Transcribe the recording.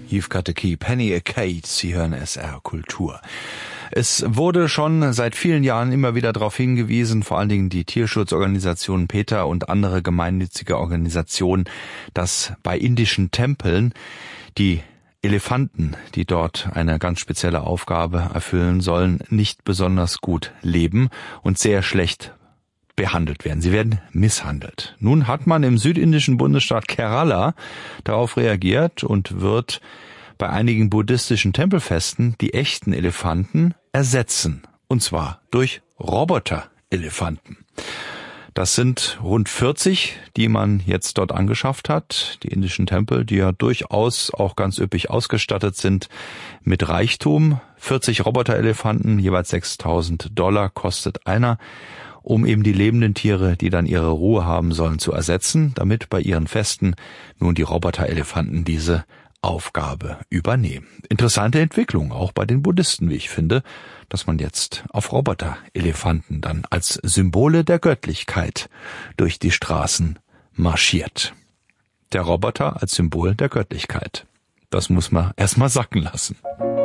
You've got to keep Penny a Kate. Sie hören SR Kultur. Es wurde schon seit vielen Jahren immer wieder darauf hingewiesen, vor allen Dingen die Tierschutzorganisationen PETA und andere gemeinnützige Organisationen, dass bei indischen Tempeln die Elefanten, die dort eine ganz spezielle Aufgabe erfüllen sollen, nicht besonders gut leben und sehr schlecht behandelt werden. Sie werden misshandelt. Nun hat man im südindischen Bundesstaat Kerala darauf reagiert und wird bei einigen buddhistischen Tempelfesten die echten Elefanten ersetzen. Und zwar durch Roboter-Elefanten. Das sind rund 40, die man jetzt dort angeschafft hat. Die indischen Tempel, die ja durchaus auch ganz üppig ausgestattet sind mit Reichtum. 40 Roboterelefanten, jeweils $6.000 kostet einer, um eben die lebenden Tiere, die dann ihre Ruhe haben sollen, zu ersetzen, damit bei ihren Festen nun die Roboterelefanten diese Aufgabe übernehmen. Interessante Entwicklung, auch bei den Buddhisten, wie ich finde, dass man jetzt auf Roboterelefanten dann als Symbole der Göttlichkeit durch die Straßen marschiert. Der Roboter als Symbol der Göttlichkeit. Das muss man erstmal sacken lassen.